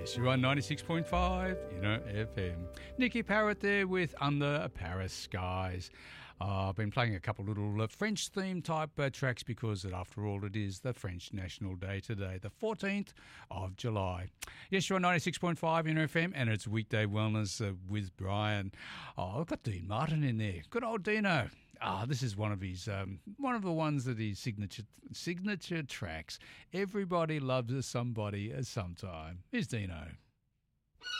You're on 96.5, FM. Nicky Parrott there with Under Paris Skies. I've been playing a couple little French-themed type tracks because, after all, it is the French National Day today, the 14th of July. Yes, you're on 96.5 FM, and it's Weekday Wellness with Brian. Oh, I've got Dean Martin in there. Good old Dino. This is one of his, one of the ones that his signature tracks. Everybody loves somebody at some time. Here's Dino.